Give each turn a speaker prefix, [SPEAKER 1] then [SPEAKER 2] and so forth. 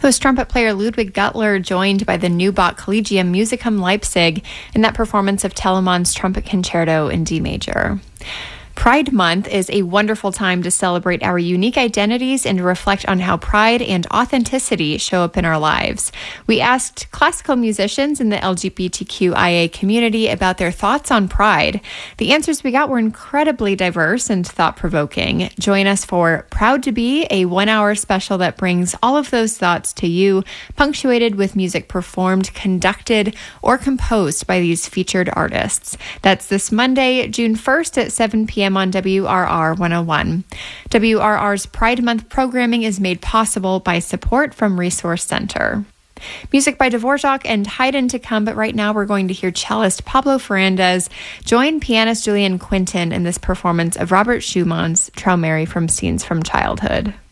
[SPEAKER 1] Host trumpet player Ludwig Guttler joined by the Neubach Collegium Musicum Leipzig in that performance of Telemann's Trumpet Concerto in D major. Pride Month is a wonderful time to celebrate our unique identities and reflect on how pride and authenticity show up in our lives. We asked classical musicians in the LGBTQIA community about their thoughts on pride. The answers we got were incredibly diverse and thought-provoking. Join us for Proud to Be, a 1-hour special that brings all of those thoughts to you, punctuated with music performed, conducted, or composed by these featured artists. That's this Monday, June 1st at 7 p.m. on WRR 101. WRR's Pride Month programming is made possible by support from Resource Center. Music by Dvorak and Haydn to come, but right now we're going to hear cellist Pablo Ferrandez join pianist Julian Quinton in this performance of Robert Schumann's Traumeri from Scenes from Childhood.